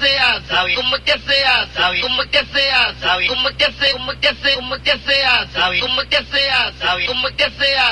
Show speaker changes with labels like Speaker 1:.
Speaker 1: sea, sabe, como que sea, sabe, como que sea, sabe, como que sea, como que sea, como que sea, sabe, como que sea, sabe, como que sea.